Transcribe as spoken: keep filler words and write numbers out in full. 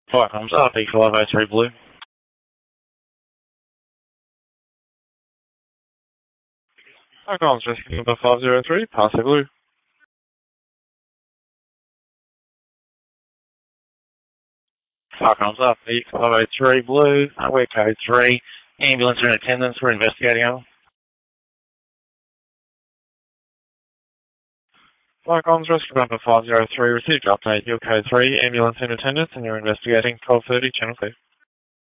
Flight comes up, E five oh three Blue. Flight comes rescue number five zero three, Parsley Blue. Flight comes up, E five oh three Blue, we're code three. Ambulance in attendance, we're investigating over. Flight comms rescue number five zero three, received update, you're code three, ambulance in attendance, and you're investigating twelve thirty, channel clear.